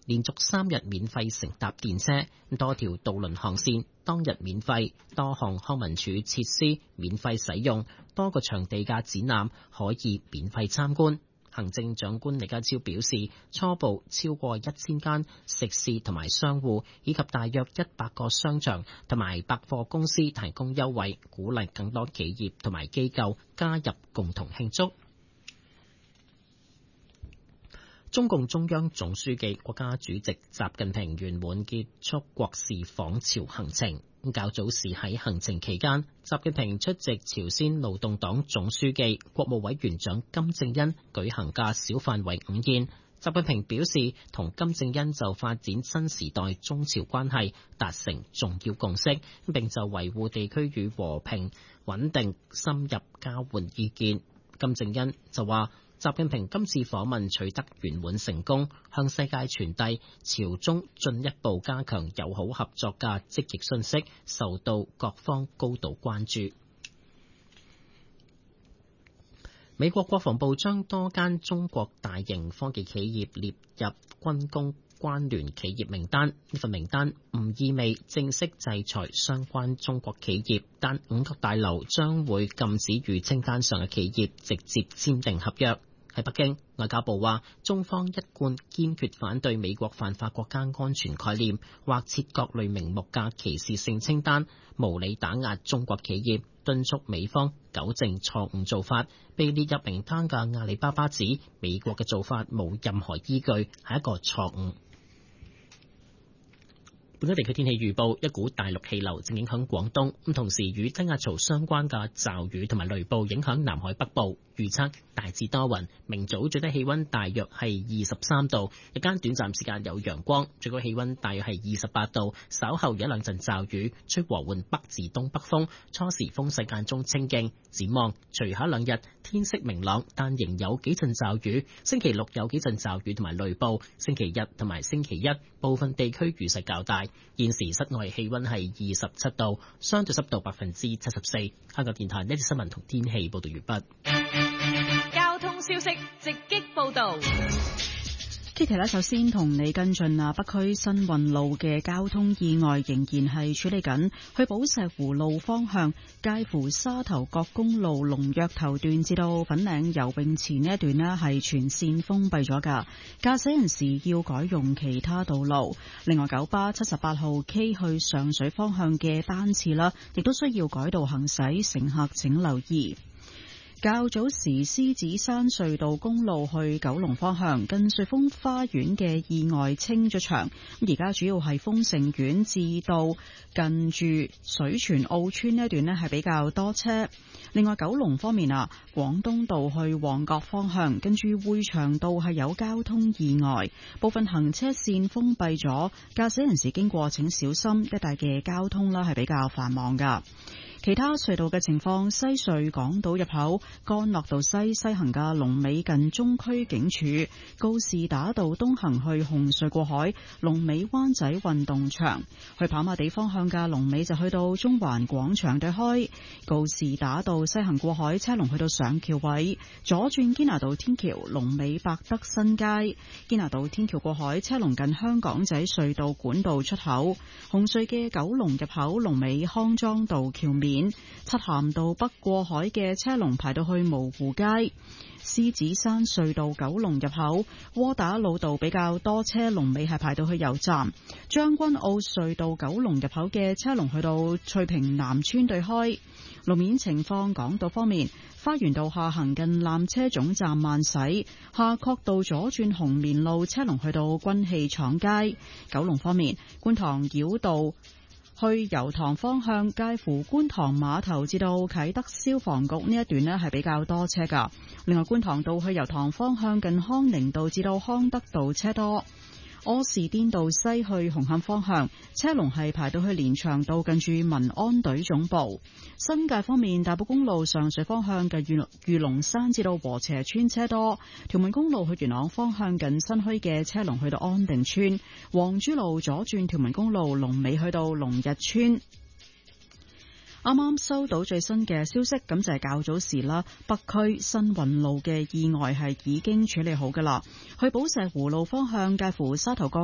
連續3日免費乘搭電車，多條渡輪航線當日免費，多項康文署設施免費使用，多個場地嘅展覽可以免費參觀。行政長官李家超表示，初步超過1000間食肆同埋商戶，以及大約100個商場同埋百貨公司提供優惠，鼓勵更多企業同埋機構加入共同慶祝。中共中央總書記、國家主席習近平圓滿結束國事訪朝行程。較早時喺行程期間，習近平出席朝鮮勞動黨總書記、國務委員長金正恩舉行嘅小範圍午宴。習近平表示，同金正恩就發展新時代中朝關係達成重要共識，並就維護地區與和平穩定深入交換意見。金正恩就話，習近平今次訪問取得圓滿成功，向世界傳遞朝中進一步加強友好合作嘅積極信息，受到各方高度關注。美國國防部將多間中國大型科技企業列入軍工關聯企業名單，呢份名單唔意味正式制裁相關中國企業，但五角大樓將會禁止與清單上嘅企業直接簽訂合約。喺北京，外交部話，中方一貫堅決反對美國泛化國家安全概念或設各類名目嘅歧視性清單，無理打壓中國企業，敦促美方糾正錯誤做法。被列入名單嘅阿里巴巴指，美國嘅做法冇任何依據，係一個錯誤。本港地區天氣預報，一股大陸氣流正影響廣東，咁同時與低壓槽相關嘅驟雨同埋雷暴影響南海北部，預測大致多雲，明早最低氣溫大約係23度，日間短暫時間有陽光，最高氣溫大約係28度，稍後有一兩陣驟雨，吹和緩北至東北風，初時風勢間中清勁。展望隨後兩日天色明朗，但仍有幾陣驟雨，星期六有幾陣驟雨同埋雷暴，星期日同埋星期一部分地區雨勢較大。現時室外氣溫係27度，相對濕度74%。香港電台呢節新聞同天氣報道完畢。 交通消息直擊報道。 Kitty 咧，首先同你跟進北區新運路嘅交通意外仍然係處理緊，去寶石湖路方向介乎沙頭角公路龍躍頭段至到粉嶺游泳池呢一段呢係全線封閉咗㗎，駕駛人士要改用其他道路。另外九巴78號 K 去上水方向嘅班次啦，亦都需要改道行駛，乘客請留意。較早時獅子山隧道公路去九龍方向近瑞豐花園嘅意外清咗場，而家主要係豐盛苑至到近住水泉澳村呢一段呢係比較多車。另外九龍方面廣東道去旺角方向跟住匯祥道係有交通意外，部分行車線封閉咗，駕駛人士經過請小心，一帶嘅交通啦係比較繁忙噶。其他隧道嘅情況，西隧港島入口干諾道西行嘅龍尾近中區警署，告士打道東行去紅隧過海，龍尾灣仔運動場，去跑馬地方向嘅龍尾就去到中環廣場對開，告士打道西行過海車龍去到上橋位，左轉堅拿道天橋龍尾百德新街，堅拿道天橋過海車龍近香港仔隧道管道出口，紅隧嘅九龍入口龍尾康莊道橋面，漆咸道北過海嘅車龍排到去蕪湖街，獅子山隧道九龍入口窩打老道比較多車，龍尾係排到去油站，將軍澳隧道九龍入口嘅車龍去到翠屏南村對開。路面情況，港島方面，花園道下行近纜車總站慢駛，夏慤道左轉紅棉路車龍去到軍器廠街。九龍方面，觀塘繞道去油塘方向介乎觀塘碼頭至到啟德消防局呢一段呢係比較多車噶。另外觀塘道去油塘方向近康寧道至到康德道車多。柯士甸道西去紅磡方向車龍係排到去連翔道近住民安隊總部。新界方面，大埔公路上水方向近御龍山至到禾輋村車多，屯門公路去元朗方向近新墟嘅車龍去到安定村，黃珠路左轉屯門公路龍尾去到龍日村。啱啱收到最新嘅消息，咁就係較早時啦，北區新運路嘅意外係已經處理好噶啦。去寶石湖路方向介乎沙頭角